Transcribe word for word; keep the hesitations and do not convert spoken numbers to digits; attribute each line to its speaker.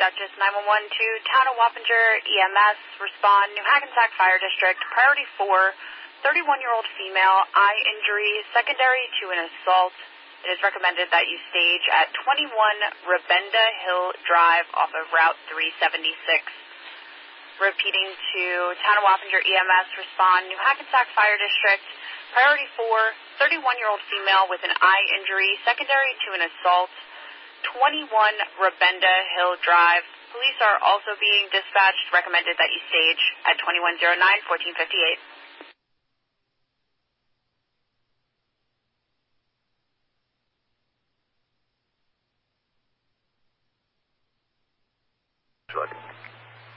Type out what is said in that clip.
Speaker 1: Duchess nine one one to Town of Wappinger E M S. Respond, New Hackensack Fire District. Priority four, thirty-one-year-old female, eye injury, secondary to an assault. It is recommended that you stage at twenty-one Rabenda Hill Drive off of Route three seventy-six. Repeating to Town of Wappinger E M S. Respond, New Hackensack Fire District. Priority four, thirty-one-year-old female with an eye injury, secondary to an assault. twenty-one Rabenda Hill Drive. Police are also being dispatched. Recommended that you stage at twenty-one oh nine, fourteen fifty-eight.